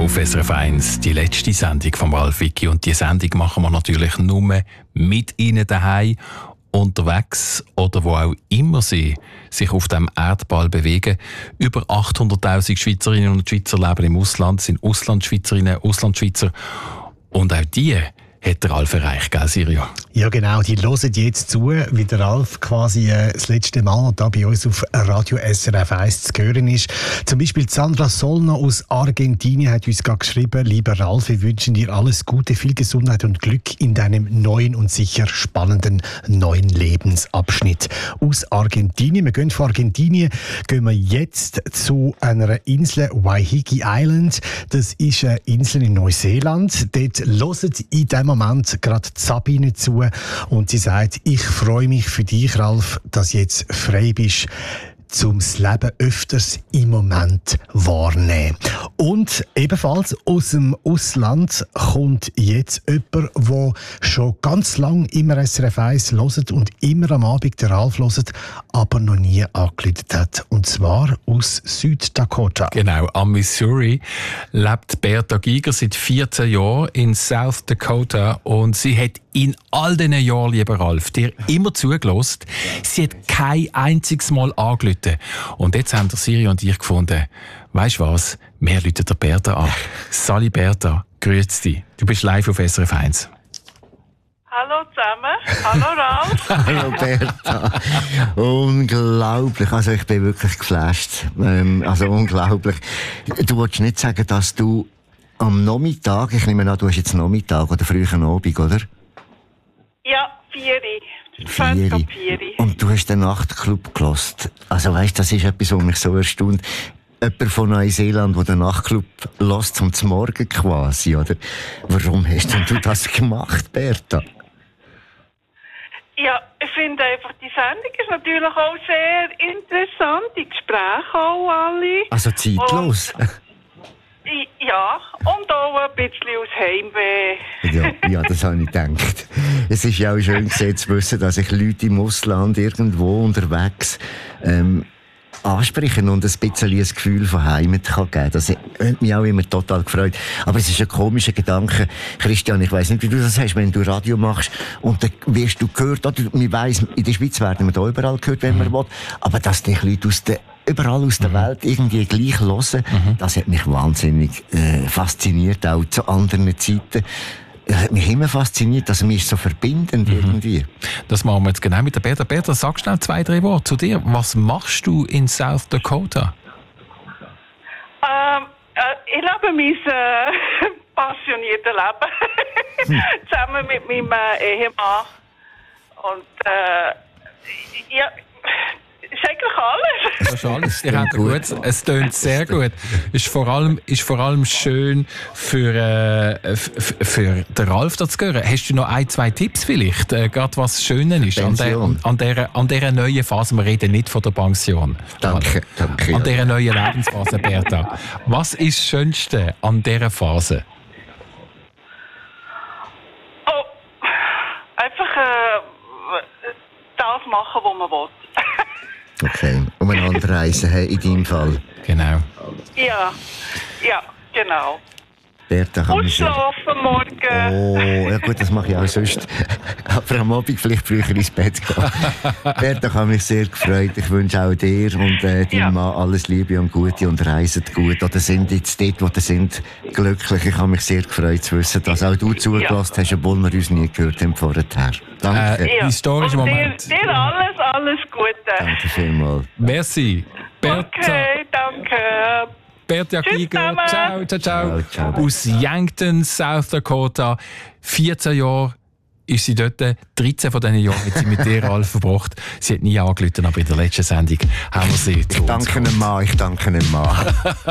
auf SRF 1, die letzte Sendung von Ralf Wicki. Und diese Sendung machen wir natürlich nur mit Ihnen daheim, unterwegs oder wo auch immer Sie sich auf dem Erdball bewegen. Über 800'000 Schweizerinnen und Schweizer leben im Ausland, sind Auslandschweizerinnen, Auslandschweizer. Und auch die hat der Ralf erreicht, gell, Sirio? Ja, genau. Die hören jetzt zu, wie der Ralf quasi das letzte Mal da bei uns auf Radio SRF 1 zu hören ist. Zum Beispiel Sandra Solno aus Argentinien hat uns gerade geschrieben: Lieber Ralf, wir wünschen dir alles Gute, viel Gesundheit und Glück in deinem neuen und sicher spannenden neuen Lebensabschnitt. Aus Argentinien. Wir gehen von Argentinien gehen wir jetzt zu einer Insel, Waiheke Island. Das ist eine Insel in Neuseeland. Dort hören in diesem Moment gerade Sabine zu und sie sagt: Ich freue mich für dich, Ralf, dass du jetzt frei bist, um das Leben öfters im Moment wahrnehmen. Und ebenfalls aus dem Ausland kommt jetzt jemand, der schon ganz lange immer SRF 1 hört und immer am Abend den Ralf hört, aber noch nie angerufen hat. Und zwar aus Süddakota. Genau, am Missouri lebt Berta Giger seit 14 Jahren in South Dakota und sie hat in all diesen Jahren, lieber Ralf, dir immer zugelassen. Sie hat kein einziges Mal angerufen. Und jetzt haben der Siri und ich gefunden, weisst du was, wir rufen der Berta an. Sali Berta, grüß dich. Du bist live auf SRF 1. Hallo zusammen, hallo Ralf. Hallo Berta. Unglaublich, also ich bin wirklich geflasht. Also unglaublich. Du wolltest nicht sagen, dass du am Nachmittag, ich nehme an, du hast jetzt Nachmittag oder frühen Abend, oder? Ja, 4 Und du hast den Nachtclub gehört. Also weisst, das ist etwas, was mich so erstaunt. Jemand von Neuseeland, der den Nachtclub hört, zum Morgen quasi, oder? Warum hast denn du das gemacht, Berta? Ja, ich finde einfach, die Sendung ist natürlich auch sehr interessant, die Gespräche auch alle. Also zeitlos? Ja, und auch ein bisschen aus Heimweh. Ja, das habe ich gedacht. Es ist ja auch schön gesehen zu wissen, dass ich Leute im Ausland irgendwo unterwegs ansprechen und ein bisschen ein Gefühl von Heimat kann geben. Das hat mich auch immer total gefreut. Aber es ist ein komischer Gedanke. Christian, ich weiss nicht, wie du das hast, wenn du Radio machst und dann wirst du gehört, oder man weiss, in der Schweiz werden wir da überall gehört, wenn man will, aber dass dich Leute überall aus der Welt irgendwie gleich hören, das hat mich wahnsinnig fasziniert, auch zu anderen Zeiten. Das hat mich immer fasziniert, dass mich so verbindend irgendwie. Das machen wir jetzt genau mit der Berta. Berta, sag schnell 2, 3 Worte zu dir. Was machst du in South Dakota? Ich lebe mein passioniertes Leben. Zusammen mit meinem Ehemann. Und ja, ist eigentlich alles. Das ist alles. Ihr habt gut. Es tönt sehr gut. Ist vor allem schön für den Ralf das zu hören. Hast du noch 1, 2 Tipps vielleicht? Gerade was Schönes ist an dieser neuen Phase. Wir reden nicht von der Pension. Danke. An dieser neuen Lebensphase, Berta. Was ist das Schönste an dieser Phase? Oh, einfach das machen, was man will. Okay, umeinander reisen, in deinem Fall. Genau. Ja, genau. Berta, kann mich Ausschlafen morgen. Oh, ja gut, das mache ich auch sonst. Aber am Abend vielleicht früher ins Bett gehen. Berta, ich habe mich sehr gefreut. Ich wünsche auch dir und deinem Mann alles Liebe und Gute und reiset gut. Oder sind jetzt dort, wo sie sind, glücklich. Ich habe mich sehr gefreut zu wissen, dass auch du zugelassen hast, obwohl wir uns nie gehört haben vorher. Danke. Historischer Moment. Dir alles Gute. Danke vielmals. Merci. Berta. Okay, danke. Berta Giger, ciao. Aus Yankton, South Dakota. 14 Jahre ist sie dort. 13 von diesen Jahren hat sie mit dir, Ralf, verbracht. Sie hat nie angerufen, aber in der letzten Sendung haben wir sie zu uns geholt. Ich danke einem Mann.